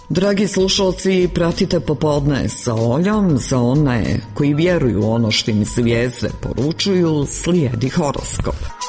Dragi slušalci, pratite Popodne sa Oljom. Za one koji vjeruju ono što im zvijezde poručuju, slijedi horoskop.